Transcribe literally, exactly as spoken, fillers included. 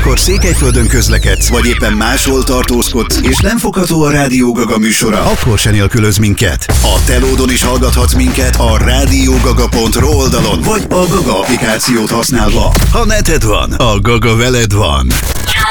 Amikor Székelyföldön közlekedsz, vagy éppen máshol tartózkodsz, és nem fogható a Rádió Gaga műsora, akkor se nélkülözz minket. A Telódon is hallgathatsz minket a rádiógaga pont ro oldalon, vagy a Gaga applikációt használva. Ha neted van, a Gaga veled van.